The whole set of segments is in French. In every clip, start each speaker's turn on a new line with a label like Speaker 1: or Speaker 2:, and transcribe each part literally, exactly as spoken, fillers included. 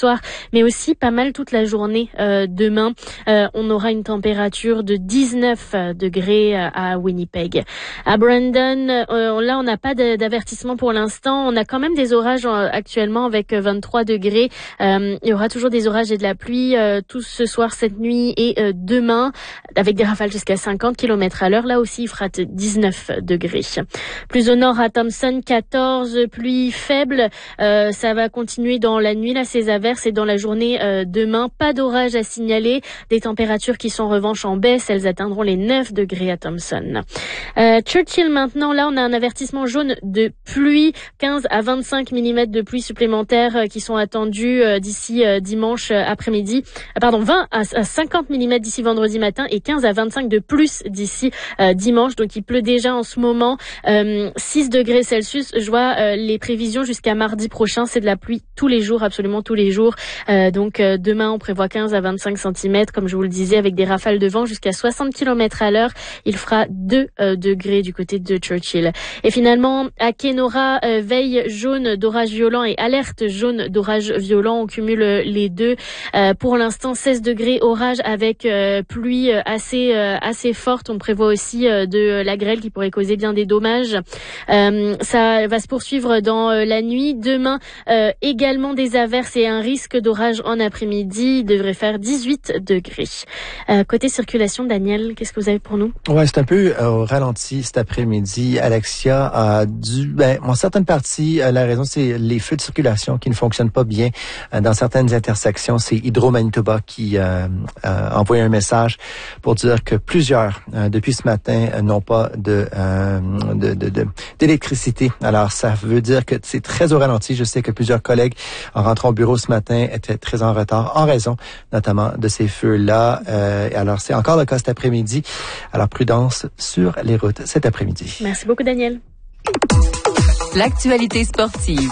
Speaker 1: soir, mais aussi pas mal toute la journée euh, demain. Euh, on aura une température de dix-neuf degrés à Winnipeg. À Brandon, euh, là on n'a pas d'avertissement pour l'instant. On a quand même des orages euh, actuellement avec vingt-trois degrés. Euh, il y aura toujours des orages et de la pluie euh, tout ce soir, cette nuit et euh, demain, avec des rafales jusqu'à cinquante kilomètres à l'heure. Là aussi, il fera dix-neuf degrés. Plus au nord, à Thompson, quatorze, pluie faible. Euh, ça va continuer dans la nuit, là, ces averses, et dans la journée euh, demain. Pas d'orage à signaler. Des températures qui sont en revanche en baisse. Elles atteindront les neuf degrés à Thompson. Euh, Churchill, maintenant, là, on a un avertissement jaune de pluie. quinze à vingt-cinq millimètres de pluie supplémentaires euh, qui sont attendus euh, d'ici euh, dimanche euh, après-midi. Euh, pardon, vingt à cinquante millimètres d'ici vendredi matin et quinze à vingt-cinq de plus d'ici euh, dimanche. Donc, il pleut déjà en ce moment. Euh, six degrés Celsius. Je vois euh, les prévisions jusqu'à mardi prochain. C'est de la pluie tous les jours, absolument tous les jours. Euh, donc, euh, demain, on prévoit quinze à vingt-cinq centimètres, comme je vous le disais, avec des rafales de vent jusqu'à soixante kilomètres à l'heure. Il fera deux euh, degrés du côté de Churchill. Et finalement, à Kenora, euh, veille jaune d'orage violent et alerte jaune d'orage violent. On cumule les deux. Euh, pour l'instant, seize degrés, orage avec euh, pluie assez euh, assez forte. On prévoit aussi euh, de la grêle qui pourrait causer bien des dommages. Euh, ça va se poursuivre dans euh, la nuit. Demain, euh, également des averses et un risque d'orage en après-midi. Il devrait faire dix-huit degrés. Euh, côté circulation, Daniel, qu'est-ce que vous avez pour nous?
Speaker 2: Ouais, c'est un peu euh, au ralenti cet après-midi. Alexia a dû, ben, en certaines parties, euh, la raison, c'est les feux de circulation qui ne fonctionnent pas bien euh, dans certaines intersections. C'est Hydro-Manitoba qui euh, euh, a envoyé un message pour dire que plusieurs, euh, depuis ce matin, euh, n'ont pas de, euh, de, de, de d'électricité. Alors, ça veut dire que c'est très au ralenti. Je sais que plusieurs collègues, en rentrant au bureau ce matin, étaient très en retard en raison, notamment, de ces feux-là. Euh, alors, c'est encore le cas cet après-midi. Alors, prudence sur les routes cet après-midi.
Speaker 1: Merci beaucoup, Daniel.
Speaker 3: L'actualité sportive.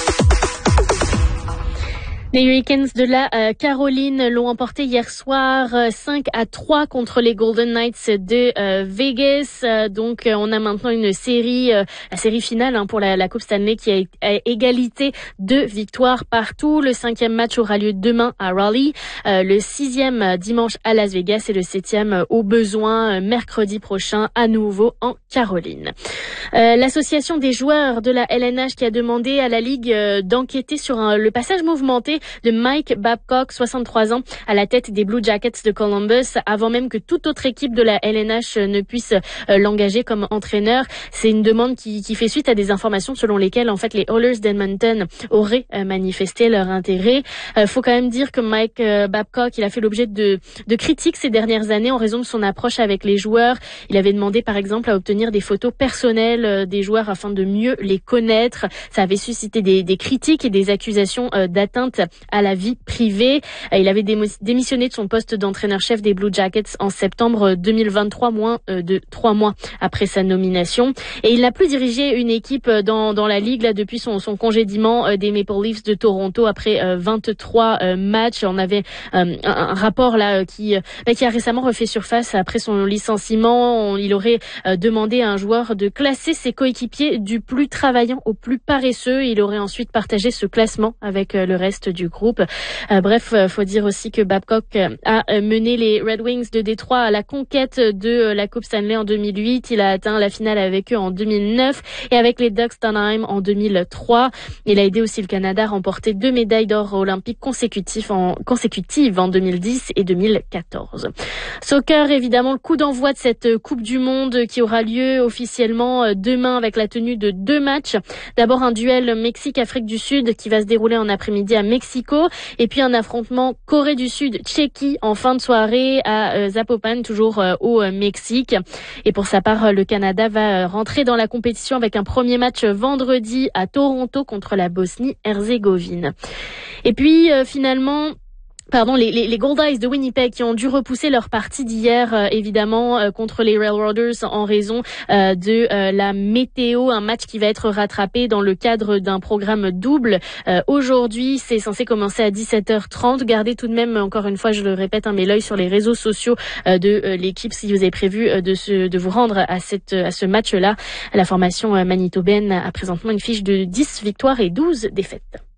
Speaker 1: Les Hurricanes de la euh, Caroline l'ont emporté hier soir euh, cinq à trois contre les Golden Knights de euh, Vegas. Euh, donc euh, on a maintenant une série, euh, la série finale hein, pour la, la Coupe Stanley qui a, a égalité de victoires partout. Le cinquième match aura lieu demain à Raleigh, euh, le sixième euh, dimanche à Las Vegas et le septième euh, au besoin euh, mercredi prochain à nouveau en Caroline. Euh, L'association des joueurs de la L N H qui a demandé à la Ligue euh, d'enquêter sur un, le passage mouvementé de Mike Babcock, soixante-trois ans, à la tête des Blue Jackets de Columbus, avant même que toute autre équipe de la L N H ne puisse euh, l'engager comme entraîneur. C'est une demande qui, qui fait suite à des informations selon lesquelles, en fait, les Oilers d'Edmonton auraient euh, manifesté leur intérêt. Euh, faut quand même dire que Mike euh, Babcock, il a fait l'objet de, de critiques ces dernières années en raison de son approche avec les joueurs. Il avait demandé, par exemple, à obtenir des photos personnelles euh, des joueurs afin de mieux les connaître. Ça avait suscité des, des critiques et des accusations euh, d'atteinte à la vie privée. Il avait démissionné de son poste d'entraîneur-chef des Blue Jackets en septembre deux mille vingt-trois, moins de trois mois après sa nomination. Et il n'a plus dirigé une équipe dans, dans la ligue là depuis son, son congédiement des Maple Leafs de Toronto après vingt-trois matchs. On avait un, un rapport là qui, qui a récemment refait surface après son licenciement. Il aurait demandé à un joueur de classer ses coéquipiers du plus travaillant au plus paresseux. Il aurait ensuite partagé ce classement avec le reste du groupe. Euh, bref, euh, faut dire aussi que Babcock a euh, mené les Red Wings de Détroit à la conquête de euh, la Coupe Stanley en deux mille huit. Il a atteint la finale avec eux en deux mille neuf et avec les Ducks d'Anaheim en deux mille trois. Il a aidé aussi le Canada à remporter deux médailles d'or olympiques consécutives en, consécutives en deux mille dix et deux mille quatorze. Soccer, évidemment, le coup d'envoi de cette Coupe du Monde qui aura lieu officiellement demain avec la tenue de deux matchs. D'abord un duel Mexique-Afrique du Sud qui va se dérouler en après-midi à Mexico, et puis un affrontement Corée du Sud-Tchéquie en fin de soirée à euh, Zapopan, toujours euh, au euh, Mexique. Et pour sa part, euh, le Canada va euh, rentrer dans la compétition avec un premier match vendredi à Toronto contre la Bosnie-Herzégovine. Et puis euh, finalement... Pardon, les, les, les Gold Eyes de Winnipeg qui ont dû repousser leur partie d'hier, euh, évidemment, euh, contre les Railroaders en raison euh, de euh, la météo. Un match qui va être rattrapé dans le cadre d'un programme double. Euh, aujourd'hui, c'est censé commencer à dix-sept heures trente. Gardez tout de même, encore une fois, je le répète, hein, mais l'œil sur les réseaux sociaux euh, de euh, l'équipe si vous avez prévu euh, de, se, de vous rendre à, cette, à ce match-là. La formation euh, manitobaine a présentement une fiche de dix victoires et douze défaites.